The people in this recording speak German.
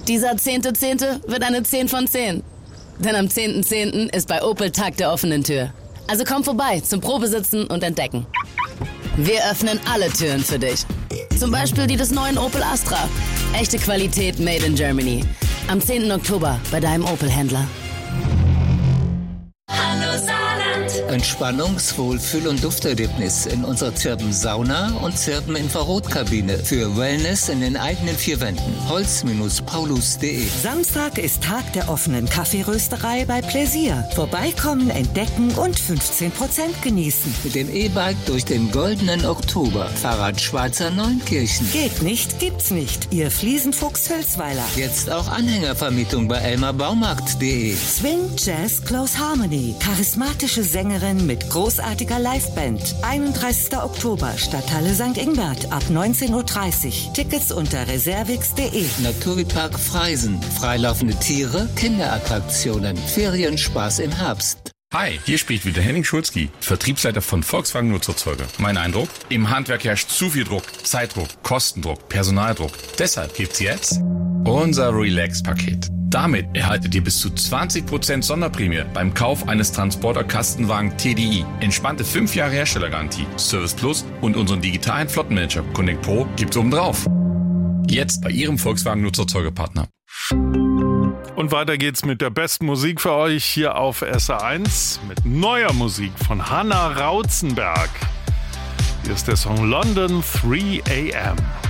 Dieser 10.10. wird eine 10 von 10. Denn am 10.10. ist bei Opel Tag der offenen Tür. Also komm vorbei zum Probesitzen und Entdecken. Wir öffnen alle Türen für dich. Zum Beispiel die des neuen Opel Astra. Echte Qualität made in Germany. Am 10. Oktober bei deinem Opel-Händler. Hallo Saarland. Entspannungs-, Wohlfühl- und Dufterlebnis in unserer Zirpen-Sauna und Zirpen-Infrarotkabine für Wellness in den eigenen 4 Wänden. Holz-Paulus.de. Samstag ist Tag der offenen Kaffeerösterei bei Pläsier. Vorbeikommen, entdecken und 15% genießen. Mit dem E-Bike durch den goldenen Oktober. Fahrrad Schweizer Neunkirchen. Geht nicht, gibt's nicht. Ihr Fliesenfuchs Hülsweiler. Jetzt auch Anhängervermietung bei elmarbaumarkt.de. Swing, Jazz, Close Harmony. Charismatische Sängerin mit großartiger Liveband. 31. Oktober, Stadthalle St. Ingbert ab 19:30 Uhr. Tickets unter reservix.de. Naturpark Freisen. Freilaufende Tiere, Kinderattraktionen, Ferienspaß im Herbst. Hi, hier spricht wieder Henning Schulzki, Vertriebsleiter von Volkswagen Nutzerzeuger. Mein Eindruck? Im Handwerk herrscht zu viel Druck, Zeitdruck, Kostendruck, Personaldruck. Deshalb gibt's jetzt unser Relax-Paket. Damit erhaltet ihr bis zu 20% Sonderprämie beim Kauf eines Transporter-Kastenwagen TDI. Entspannte 5 Jahre Herstellergarantie, Service Plus und unseren digitalen Flottenmanager Connect Pro gibt's obendrauf. Jetzt bei Ihrem Volkswagen Nutzerzeugerpartner. Und weiter geht's mit der besten Musik für euch hier auf SR1 mit neuer Musik von Hanna Rautzenberg. Hier ist der Song London 3 AM.